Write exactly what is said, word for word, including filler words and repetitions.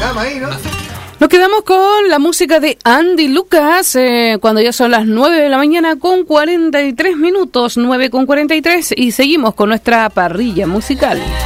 cama ahí, ¿no? Nos quedamos con la música de Andy Lucas, eh, cuando ya son las nueve de la mañana con cuarenta y tres minutos, nueve con cuarenta y tres, y seguimos con nuestra parrilla musical.